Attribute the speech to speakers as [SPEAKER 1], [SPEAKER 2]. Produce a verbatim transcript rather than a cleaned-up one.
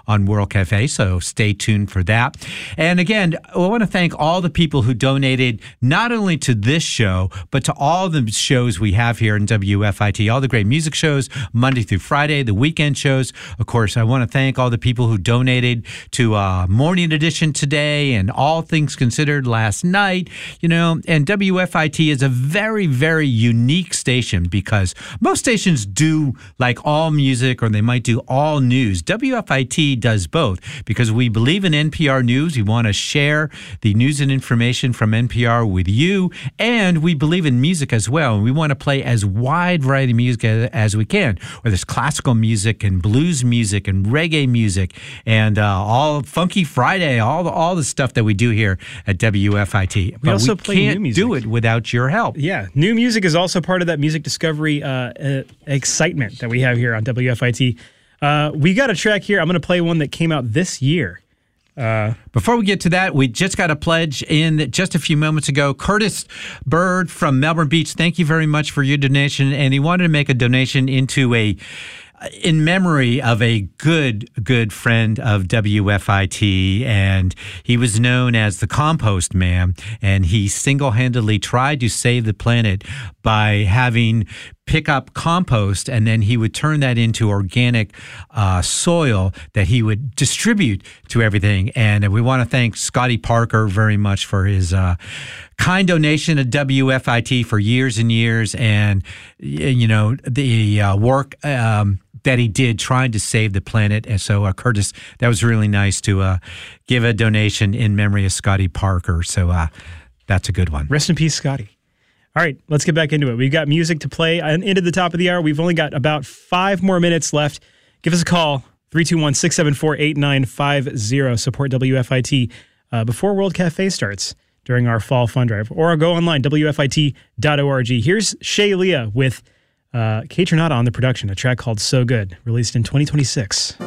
[SPEAKER 1] on World Cafe, so stay tuned for that. And again, I want to thank all the people who donated not only to this show, but to all the shows we have here in W F I T, all the great music shows, Monday through Friday, the weekend shows. Of course, I want to thank all the people who donated to uh, Morning Edition today and All Things Considered last night. You know, and W F I T is a very, very unique station because most stations do like all music or they might do all news. W F I T does both because we believe in N P R News. We want to share the news and information from N P R with you, and we believe in music as well. And we want to play as wide variety of music as, as we can, whether it's classical music and blues music and reggae music and uh, all Funky Friday, all the, all the stuff that we do here at W F I T.
[SPEAKER 2] We
[SPEAKER 1] but
[SPEAKER 2] also
[SPEAKER 1] we
[SPEAKER 2] play
[SPEAKER 1] can't
[SPEAKER 2] new music.
[SPEAKER 1] do it without your help.
[SPEAKER 2] Yeah, new music is also part of that music discovery uh, uh, excitement that we have here on W F I T. Uh, we got a track here. I'm going to play one that came out this year. Uh,
[SPEAKER 1] Before we get to that, we just got a pledge in just a few moments ago. Curtis Bird from Melbourne Beach, thank you very much for your donation. And he wanted to make a donation into a in memory of a good, good friend of W F I T, and he was known as the Compost Man, and he single-handedly tried to save the planet by having pick up compost, and then he would turn that into organic uh, soil that he would distribute to everything. And we want to thank Scotty Parker very much for his uh, kind donation to W F I T for years and years, and you know the uh, work um, that he did trying to save the planet. And so, uh, Curtis, that was really nice to uh, give a donation in memory of Scotty Parker. So uh, that's a good one.
[SPEAKER 2] Rest in peace, Scotty. All right, let's get back into it. We've got music to play and into the top of the hour. We've only got about five more minutes left. Give us a call, three two one, six seven four, eight nine five zero. Support W F I T uh, before World Cafe starts during our fall fund drive. Or go online, W F I T dot org. Here's Shay Leah with uh, Kate Renata on the production, a track called So Good, released in twenty twenty-six.